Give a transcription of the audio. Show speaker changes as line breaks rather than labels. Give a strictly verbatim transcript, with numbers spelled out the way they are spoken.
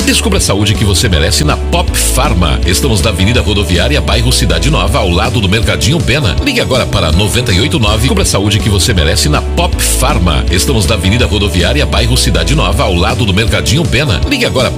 Descubra a saúde que você merece na Pop Farma. Estamos na Avenida Rodoviária, bairro Cidade Nova, ao lado do Mercadinho Pena. Ligue agora para noventa e oito nove. Descubra a saúde que você merece na Pop Farma. Estamos na Avenida Rodoviária, bairro Cidade Nova, ao lado do Mercadinho Pena. Ligue agora